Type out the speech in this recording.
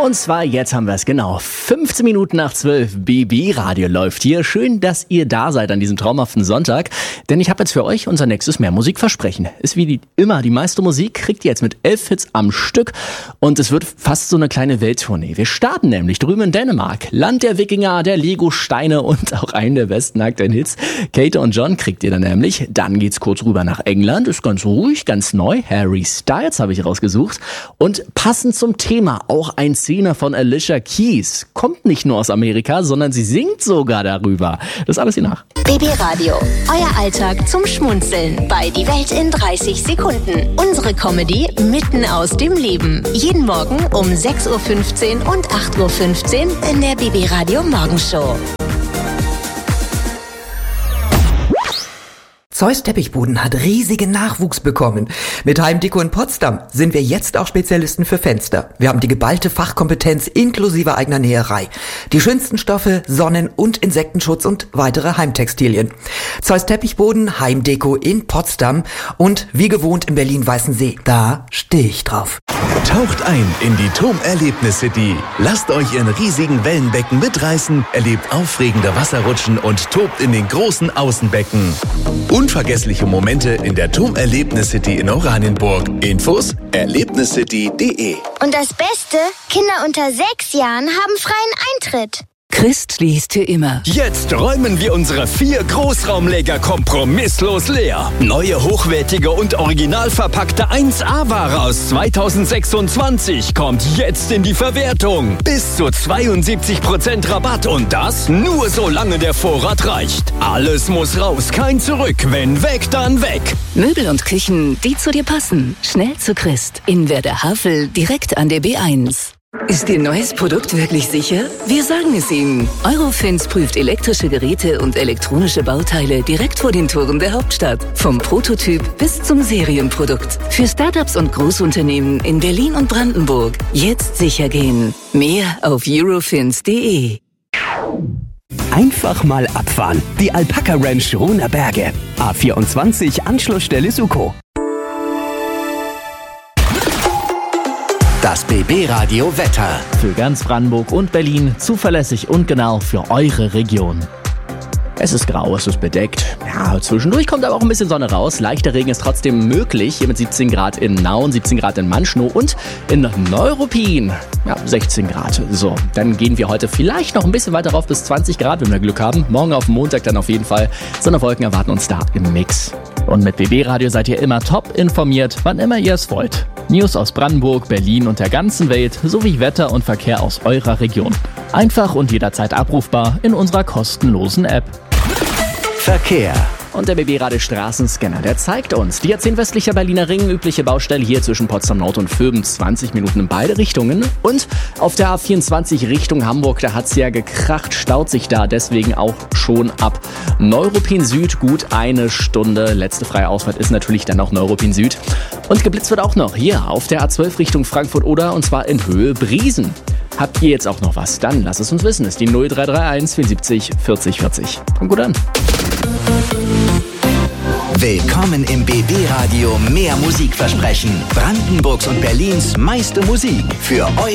Und zwar, jetzt haben wir es genau, 15 Minuten nach 12, BB Radio läuft hier. Schön, dass ihr da seid an diesem traumhaften Sonntag, denn ich habe jetzt für euch unser nächstes Mehrmusikversprechen. Ist wie immer die meiste Musik, kriegt ihr jetzt mit 11 Hits am Stück und es wird fast so eine kleine Welttournee. Wir starten nämlich drüben in Dänemark, Land der Wikinger, der Lego-Steine und auch einen der besten aktuellen Hits. Kate und John kriegt ihr dann nämlich. Dann geht's kurz rüber nach England, ist ganz ruhig, ganz neu. Harry Styles habe ich rausgesucht und passend zum Thema auch ein Szene von Alicia Keys. Kommt nicht nur aus Amerika, sondern sie singt sogar darüber. Das alles hier nach. BB Radio, euer Alltag zum Schmunzeln bei Die Welt in 30 Sekunden. Unsere Comedy mitten aus dem Leben. Jeden Morgen um 6.15 Uhr und 8.15 Uhr in der BB Radio Morgenshow. Zeus Teppichboden hat riesigen Nachwuchs bekommen. Mit Heimdeko in Potsdam sind wir jetzt auch Spezialisten für Fenster. Wir haben die geballte Fachkompetenz inklusive eigener Näherei. Die schönsten Stoffe, Sonnen- und Insektenschutz und weitere Heimtextilien. Zeus Teppichboden, Heimdeko in Potsdam und wie gewohnt in Berlin-Weißensee. Da stehe ich drauf. Taucht ein in die TOM Erlebnis City. Lasst euch in riesigen Wellenbecken mitreißen, erlebt aufregende Wasserrutschen und tobt in den großen Außenbecken. Unvergessliche Momente in der TOM Erlebnis City in Oranienburg. Infos erlebniscity.de. Und das Beste, Kinder unter 6 Jahren haben freien Eintritt. Christ liest für immer. Jetzt räumen wir unsere 4 Großraumleger kompromisslos leer. Neue, hochwertige und original verpackte 1A-Ware aus 2026 kommt jetzt in die Verwertung. Bis zu 72% Rabatt und das nur solange der Vorrat reicht. Alles muss raus, kein Zurück. Wenn weg, dann weg. Möbel und Küchen, die zu dir passen. Schnell zu Christ. In Werder Havel, direkt an der B1. Ist Ihr neues Produkt wirklich sicher? Wir sagen es Ihnen. Eurofins prüft elektrische Geräte und elektronische Bauteile direkt vor den Toren der Hauptstadt. Vom Prototyp bis zum Serienprodukt. Für Startups und Großunternehmen in Berlin und Brandenburg. Jetzt sicher gehen. Mehr auf eurofins.de. Einfach mal abfahren. Die Alpaka Ranch Ruhner Berge. A24 Anschlussstelle Suko. Das BB Radio Wetter. Für ganz Brandenburg und Berlin zuverlässig und genau für eure Region. Es ist grau, es ist bedeckt. Ja, zwischendurch kommt aber auch ein bisschen Sonne raus. Leichter Regen ist trotzdem möglich. Hier mit 17 Grad in Nauen, 17 Grad in Manschnow und in Neuruppin. Ja, 16 Grad. So, dann gehen wir heute vielleicht noch ein bisschen weiter rauf bis 20 Grad, wenn wir Glück haben. Morgen auf Montag dann auf jeden Fall. Sonnenwolken erwarten uns da im Mix. Und mit BB Radio seid ihr immer top informiert, wann immer ihr es wollt. News aus Brandenburg, Berlin und der ganzen Welt sowie Wetter und Verkehr aus eurer Region. Einfach und jederzeit abrufbar in unserer kostenlosen App. Verkehr. Und der BB Radio Straßenscanner, der zeigt uns die A10 westlicher Berliner Ring, übliche Baustelle hier zwischen Potsdam Nord und Vöben, 20 Minuten in beide Richtungen. Und auf der A24 Richtung Hamburg, da hat's ja gekracht, staut sich da deswegen auch schon ab Neuruppin Süd gut eine Stunde. Letzte freie Ausfahrt ist natürlich dann auch Neuruppin Süd. Und geblitzt wird auch noch hier auf der A12 Richtung Frankfurt-Oder und zwar in Höhe Briesen. Habt ihr jetzt auch noch was? Dann lasst es uns wissen. Ist die 0331 74 40 40. Kommt gut an. Willkommen im BB Radio Mehr Musikversprechen. Brandenburgs und Berlins meiste Musik für euch.